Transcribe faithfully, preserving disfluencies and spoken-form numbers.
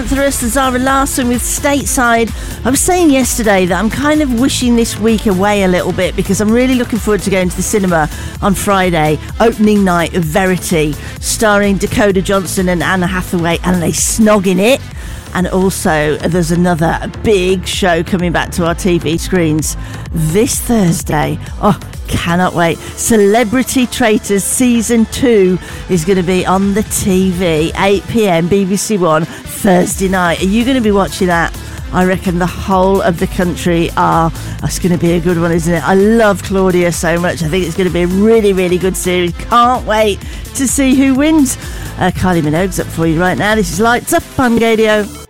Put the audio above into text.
There's Zara Larsson with Stateside. I was saying yesterday that I'm kind of wishing this week away a little bit because I'm really looking forward to going to the cinema on Friday, opening night of Verity, starring Dakota Johnson and Anna Hathaway, and they snogging it. And also, there's another big show coming back to our T V screens this Thursday. Oh, cannot wait. Celebrity Traitors Season two is going to be on the T V, eight p.m, B B C One, Thursday night. Are you going to be watching that? I reckon the whole of the country are. That's going to be a good one, isn't it? I love Claudia so much. I think it's going to be a really, really good series. Can't wait to see who wins. Uh, Kylie Minogue's up for you right now. This is Lights Up on Gadio.